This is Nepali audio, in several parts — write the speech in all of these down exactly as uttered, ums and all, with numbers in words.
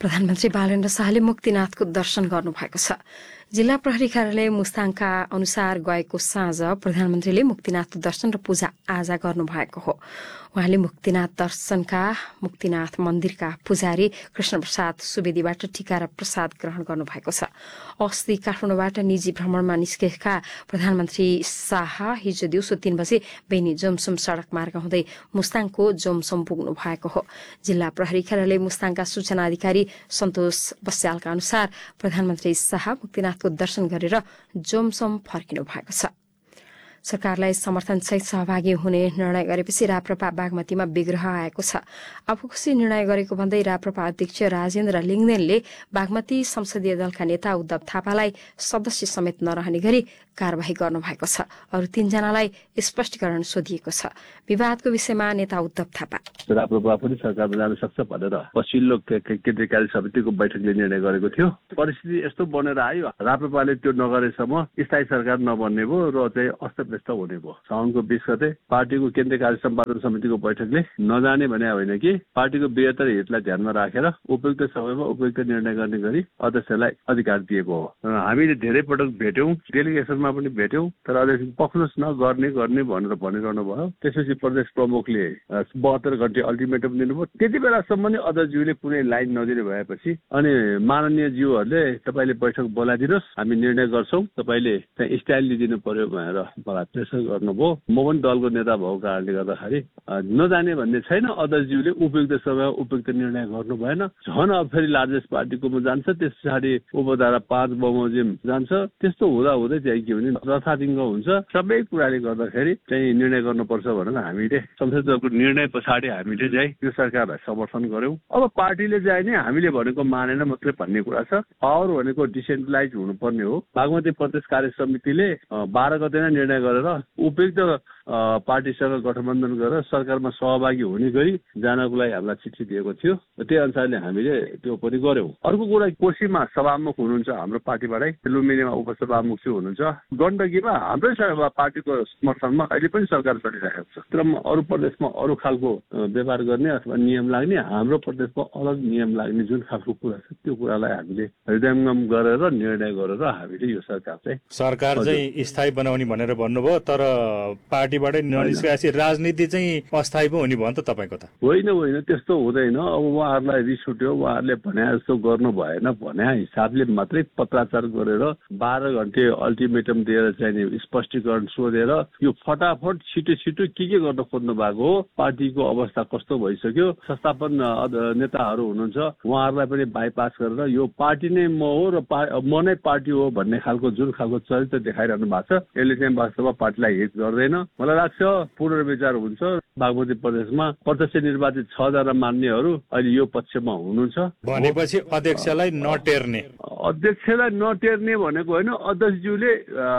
प्रधानमन्त्री बालेन्द्र शाहले मुक्तिनाथको दर्शन गर्नुभएको छ। जिल्ला प्रहरी कार्यालय मुस्ताङका अनुसार गएको साँझ प्रधानमन्त्रीले मुक्तिनाथको दर्शन र पूजा आजा गर्नुभएको हो। उहाँले मुक्तिनाथ दर्शनका मुक्तिनाथ मन्दिरका पुजारी कृष्ण प्रसाद सुवेदीबाट टीका र प्रसाद ग्रहण गर्नुभएको छ। अस्ति काठमाडौँबाट निजी भ्रमणमा निस्केका प्रधानमन्त्री शाह हिजो दिउँसो तीन बजे बेनी जोमसोम सड़क मार्ग हुँदै मुस्ताङको जोमसोम पुग्नु भएको हो। जिल्ला प्रहरी कार्यालय मुस्ताङका सूचना अधिकारी सन्तोष बस्यालका अनुसार प्रधानमन्त्री शाह मुक्तिनाथको दर्शन गरेर जोमसोम फर्किनु भएको छ। सरकारलाई समर्थनसहित सहभागी हुने निर्णय गरेपछि राप्रपा बागमतीमा विग्रह आएको छ। आफू खुशी निर्णय गरेको भन्दै राप्रपा अध्यक्ष राजेन्द्र लिङदेनले बागमती संसदीय दलका नेता उद्धव थापालाई सदस्य समेत नरहने गरी कार्यवाही गर्नुभएको छ। अरू तीनजनालाई स्पष्टीकरण सोधिएको छ। विवादको विषयमा नेता उद्धव थापा राप्रपा पनि सरकारमा जान सक्छ भनेर पछिल्लो केन्द्रीय कार्य समितिको बैठकले निर्णय गरेको थियो। परिस्थिति यस्तो बनेर आयो, राप्रपाले त्यो नगरेसम्म स्थायी सरकार नबन्ने भयो र चाहिँ अस्तव्यस्त हुने भयो। साउनको बीस गते पार्टीको केन्द्रीय कार्य सम्पादन समितिको बैठकले नजाने भने होइन कि पार्टीको बृहत्तर हितलाई ध्यानमा राखेर उपयुक्त समयमा उपयुक्त निर्णय गर्ने गरी अध्यक्षलाई अधिकार दिएको हो। हामीले धेरै पटक भेट्यौं, डेलिगेसनमा पनि भेट्यौं, तर अध्यक्ष पक्नुहोस् न गर्ने गर्ने भनेर भनिरहनु भयो। त्यसपछि प्रदेश प्रमुखले बहत्तर घण्टे अल्टिमेटम दिनुभयो। त्यति बेलासम्म नै अध्यक्षज्यूले कुनै लाइन नदिने भएपछि अनि माननीय ज्यूहरूले तपाईँले बैठक बोलाइदिनुहोस्, हामी निर्णय गर्छौं, तपाईँले चाहिँ स्टाइल लिदिनु पर्यो भनेर मलाई प्रेसर गर्नुभयो। म पनि दलको नेता भएको कारणले गर्दाखेरि नजाने भन्ने छैन। अध्यक्षज्यूले उपयुक्त समय उपयुक्त निर्णय गर्नु भएन। झन् अब फेरि लार्जेस्ट पार्टीकोमा जान्छ, त्यस पछाडि उपधारा पाँच बमोजिम जान्छ। त्यस्तो हुँदा हुँदै चाहिँ के भने रथातिङ्ग हुन्छ। सबै कुराले गर्दाखेरि चाहिँ निर्णय गर्नुपर्छ भनेर हामीले संसद दलको निर्णय पछाडि हामीले चाहिँ यो सरकारलाई समर्थन गर्यौं। अब पार्टीले चाहिँ नि हामीले भनेको मानेन मात्रै भन्ने कुरा छ। पावर भनेको डिसेन्ट्रलाइज हुनुपर्ने हो। बागमती प्रदेश कार्य समितिले बाह्र गते नै निर्णय गरेर उपयुक्त पार्टीसँग गठबन्धन गरेर सरकारमा सहभागी हुने गरी जानको लागि हामीलाई चिठी दिएको थियो। त्यही अनुसारले हामीले त्यो पनि गर्यौं। अर्को कुरा, कोशीमा सभामुख हुनुहुन्छ हाम्रो पार्टीबाटै, लुम्बिनीमा उपसभामुख चाहिँ हुनुहुन्छ। गण्डकीमा हाम्रै पार्टीको समर्थनमा अहिले पनि सरकार चलिरहेको छ। तर अरू प्रदेशमा अरू खालको व्यवहार गर्ने अथवा नियम लाग्ने, हाम्रो प्रदेशमा अलग नियम लाग्ने जुन खालको कुरा छ त्यो कुरालाई हामीले हृदयङ्गम गरेर निर्णय गरेर हामीले यो सरकार चाहिँ सरकार चाहिँ स्थायी बनाउने भनेर भन्नुभयो। तर पार्टीबाटै ननिस्केपछि राजनीति चाहिँ अस्थायी पो हुने भयो नि त तपाईँको त? होइन होइन, त्यस्तो हुँदैन। अब उहाँहरूलाई रिस उठ्यो, उहाँहरूले भने जस्तो गर्नु भएन भने हिसाबले मात्रै पत्राचार गरेर बाह्र घन्टे अल्टिमेटम दिएर चाहिँ स्पष्टीकरण सोधेर यो फटाफट छिटो छिटो के के गर्न खोज्नु भएको हो। पार्टीको अवस्था कस्तो भइसक्यो, संस्थापन नेताहरू हुनुहुन्छ उहाँहरूलाई पनि बाइपास गरेर यो पार्टी नै म हो र म नै पार्टी हो भन्ने खालको जुन खालको चरित्र देखाइरहनु भएको छ, यसले चाहिँ वास्तवमा पार्टीलाई हित गर्दैन। मलाई लाग्छ पुनर्विचार हुन्छ। बागमती प्रदेशमा प्रत्यक्ष निर्वाचित छ जना मान्नेहरू अहिले यो पक्षमा हुनुहुन्छ भनेपछि अध्यक्षलाई नटेर्ने अध्यक्षलाई नटेर्ने भनेको होइन। अध्यक्षज्यूले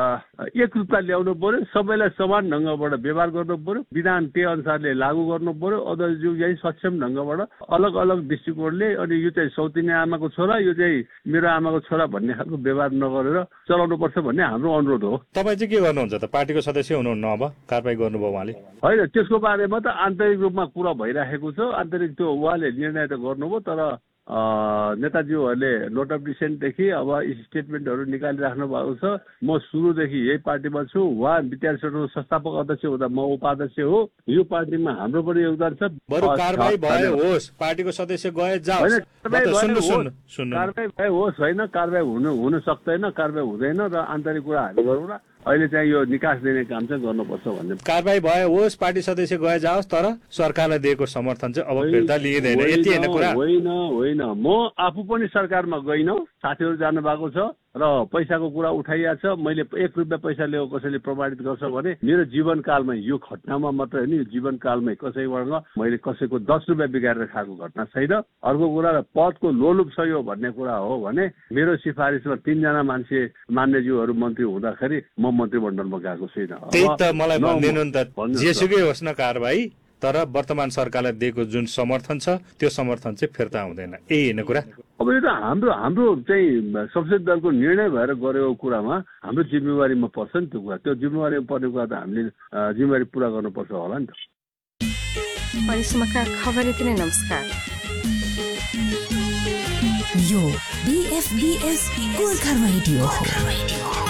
एक रूपमा ल्याउनु पर्यो, सबैलाई समान ढङ्गबाट व्यवहार गर्नु पर्यो, विधान त्यही अनुसारले लागू गर्नु पर्यो। अध्यक्षज्यू चाहिँ सक्षम ढङ्गबाट अलग अलग दृष्टिकोणले अनि यो चाहिँ सौतिनी आमाको छोरा, यो चाहिँ मेरो आमाको छोरा भन्ने खालको व्यवहार नगरेर चलाउनु पर्छ भन्ने हाम्रो अनुरोध हो। तपाईँ चाहिँ के गर्नुहुन्छ त? पार्टीको सदस्य हुनुहुन्न, अब कारबाही गर्नुभयो उहाँले? होइन, त्यसको बारेमा त आन्तरिक रूपमा कुरा भइराखेको छ। आन्तरिक त्यो उहाँले निर्णय त गर्नुभयो, तर नेताज्यूहरूले नोट अफ डिसेन्टदेखि अब स्टेटमेन्टहरू निकालिराख्नु भएको छ। म सुरुदेखि यही पार्टीमा छु। उहाँ विद्यार्थी संघको संस्थापक अध्यक्ष हुँदा म उपाध्यक्ष हो। यो पार्टीमा हाम्रो पनि योगदान छ। बरु कारबाही भए होस्, पार्टीको सदस्य गए जाओस्, कारबाही भए होस् होइन, कारबाही हुनु हुन सक्दैन, कारबाही हुँदैन र आन्तरिक कुरा हामी गरौँ न। अहिले चाहिँ यो निकास दिने काम चाहिँ गर्नुपर्छ भन्ने कारबाही भए होस्, पार्टी सदस्य गए जाओस्, तर सरकारलाई दिएको समर्थन चाहिँ अब फिर्ता लिइँदैन, यति होइन कुरा? होइन होइन, म आफू पनि सरकारमा गइनँ, साथीहरू जानु भएको छ र पैसाको कुरा उठाइएको छ। मैले एक रुपियाँ पैसा ल्याएको कसैले प्रमाणित गर्छ भने मेरो जीवनकालमै, यो घटनामा मात्रै होइन, यो जीवनकालमै कसैबाट मैले कसैको दस रुपियाँ बिगारेर खाएको घटना छैन। अर्को कुरा, पदको लोलुप छ यो भन्ने कुरा हो भने मेरो सिफारिसमा तीनजना मान्छे मान्यज्यूहरू मन्त्री हुँदाखेरि म मन्त्रीमण्डलमा गएको छैन। त्यही त मलाई भनिदिनु नि त, जेसुकै होस् न कारबाही, तर वर्तमान सरकारलाई दिएको जुन समर्थन छ त्यो समर्थन चाहिँ फिर्ता हुँदैन, यही होइन कुरा? अब यो त हाम्रो हाम्रो चाहिँ संसदीय दलको निर्णय भएर गरेको कुरामा हाम्रो जिम्मेवारीमा पर्छ नि त्यो कुरा। त्यो जिम्मेवारीमा पर्ने कुरा त हामीले जिम्मेवारी पुरा गर्नुपर्छ होला नि त। नमस्कार। यो बीएफबीएस गोर्खा रेडियो हो।